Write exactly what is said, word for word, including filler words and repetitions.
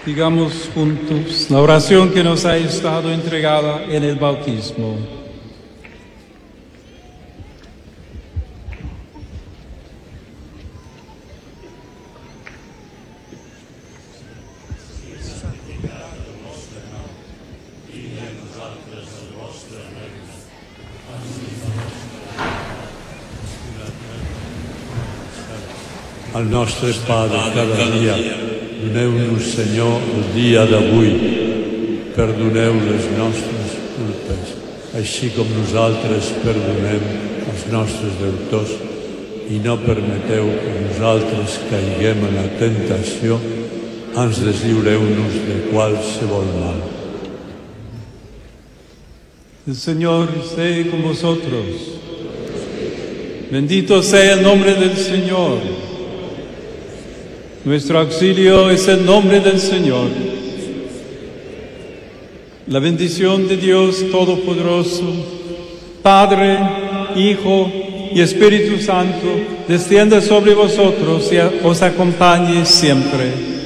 Digamos juntos la oración que nos ha estado entregada en el bautismo. El nostre pa de cada dia, doneu-nos, Senyor, el dia d'avui. Perdoneu les nostres culpes, així com nosaltres perdonem els nostres deutors, i no permeteu que nosaltres caiguem en la tentació, ans deslliureu-nos de qualsevol mal. El Señor esté con vosotros. Bendito sea el nombre del Señor. Nuestro auxilio es el nombre del Señor. La bendición de Dios Todopoderoso, Padre, Hijo y Espíritu Santo, descienda sobre vosotros y os acompañe siempre.